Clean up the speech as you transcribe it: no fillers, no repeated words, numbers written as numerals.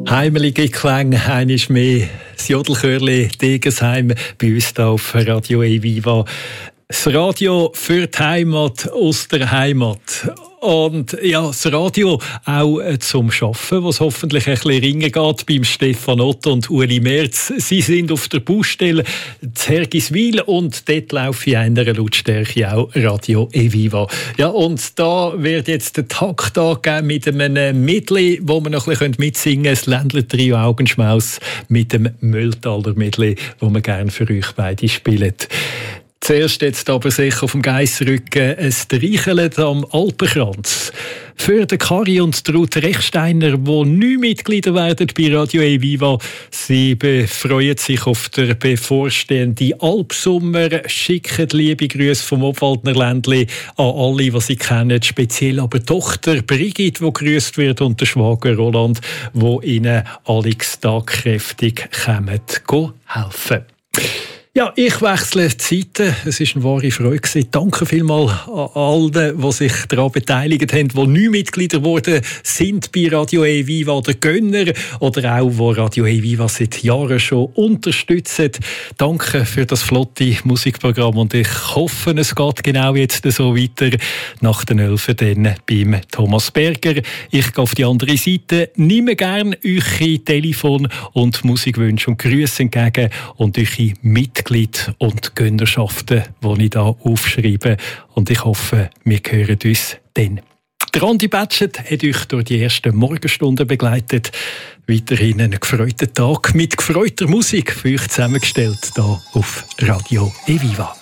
Heimelige Klänge, einmal mehr das Jodelchörli Degensheim bei uns hier auf Radio Eviva. Das Radio für die Heimat aus der Heimat. Und ja, das Radio auch zum Arbeiten, was hoffentlich ein bisschen ringen geht beim Stefan Otto und Uli Merz. Sie sind auf der Baustelle zu Hergiswil und dort laufe ich in einer Lautstärke auch Radio Eviva. Ja, und da wird jetzt der Takt angegeben mit einem Medley, wo man noch ein bisschen mitsingen kann. Das Ländler-Trio Augenschmaus mit dem Mülltaler Medley, wo wir gerne für euch beide spielen. Zuerst jetzt aber sicher auf dem Geissrücken ein Streicheln am Alpenkranz. Für den Kari und die Ruth Rechsteiner, die neue Mitglieder werden bei Radio Eviva. Sie freuen sich auf den bevorstehenden Alpsommer, schicken liebe Grüße vom Obwaldner Ländli an alle, die sie kennen, speziell aber die Tochter Brigitte, die grüßt wird, und der Schwager Roland, wo ihnen alle tagkräftig kommen helfen. Ja, ich wechsle die Seiten. Es war eine wahre Freude. Danke vielmals an alle, die sich daran beteiligt haben, die neue Mitglieder geworden sind bei Radio Eviva oder Gönner oder auch, die Radio Eviva seit Jahren schon unterstützen. Danke für das flotte Musikprogramm und ich hoffe, es geht genau jetzt so weiter. Nach den 11 dann beim Thomas Berger. Ich gehe auf die andere Seite. Nehme gerne eure Telefon- und Musikwünsche und Grüße entgegen und eure Mitglieder und Gönnerschaften, die ich hier aufschreibe. Und ich hoffe, wir hören uns dann. Der Andi Batschet hat euch durch die ersten Morgenstunden begleitet. Weiterhin einen gefreuten Tag mit gefreuter Musik für euch zusammengestellt hier auf Radio Eviva.